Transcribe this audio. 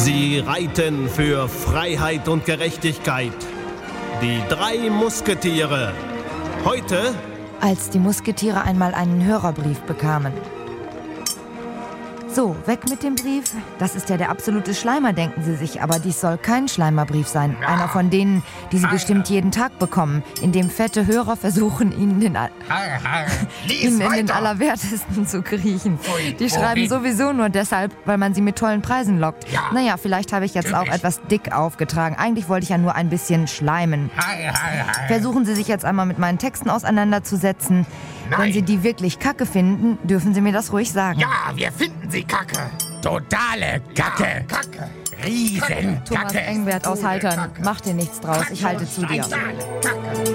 Sie reiten für Freiheit und Gerechtigkeit. Die 3 Musketiere. Heute... Als die Musketiere einmal einen Hörerbrief bekamen. So, weg mit dem Brief. Das ist ja der absolute Schleimer, denken Sie sich. Aber dies soll kein Schleimerbrief sein. Einer von denen, die Sie bestimmt jeden Tag bekommen. In dem fette Hörer versuchen, Ihnen in den Allerwertesten zu kriechen. Die schreiben sowieso nur deshalb, weil man sie mit tollen Preisen lockt. Ja. Naja, vielleicht habe ich jetzt auch etwas dick aufgetragen. Eigentlich wollte ich ja nur ein bisschen schleimen. Versuchen Sie sich jetzt einmal mit meinen Texten auseinanderzusetzen. Nein. Wenn Sie die wirklich kacke finden, dürfen Sie mir das ruhig sagen. Ja, wir finden sie kacke. Totale Kacke. Kacke. Riesen Thomas Kacke. Engwert aus Haltern, mach dir nichts draus, ich halte zu dir. Kacke.